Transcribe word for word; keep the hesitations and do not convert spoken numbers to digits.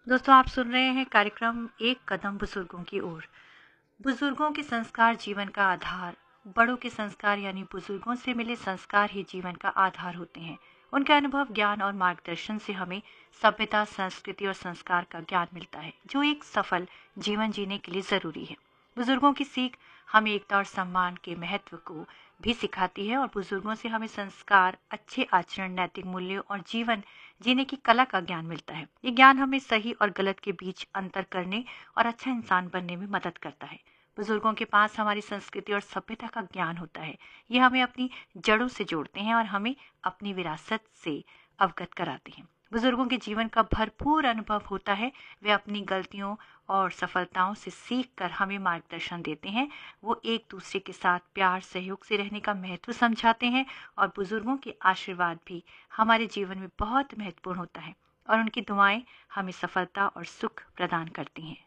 दोस्तों, आप सुन रहे हैं कार्यक्रम एक कदम बुजुर्गों की ओर। बुजुर्गों के संस्कार जीवन का आधार। बड़ों के संस्कार यानी बुजुर्गों से मिले संस्कार ही जीवन का आधार होते हैं। उनका अनुभव, ज्ञान और मार्गदर्शन से हमें सभ्यता, संस्कृति और संस्कार का ज्ञान मिलता है, जो एक सफल जीवन जीने के लिए जरूरी है। बुजुर्गों की सीख हमें एकता और सम्मान के महत्व को भी सिखाती है और बुजुर्गों से हमें संस्कार, अच्छे आचरण, नैतिक मूल्यों और जीवन जीने की कला का ज्ञान मिलता है। ये ज्ञान हमें सही और गलत के बीच अंतर करने और अच्छा इंसान बनने में मदद करता है। बुजुर्गों के पास हमारी संस्कृति और सभ्यता का ज्ञान होता है। ये हमें अपनी जड़ों से जोड़ते हैं और हमें अपनी विरासत से अवगत कराते हैं। बुजुर्गों के जीवन का भरपूर अनुभव होता है। वे अपनी गलतियों और सफलताओं से सीख कर हमें मार्गदर्शन देते हैं। वो एक दूसरे के साथ प्यार, सहयोग से रहने का महत्व समझाते हैं और बुजुर्गों के आशीर्वाद भी हमारे जीवन में बहुत महत्वपूर्ण होता है और उनकी दुआएं हमें सफलता और सुख प्रदान करती हैं।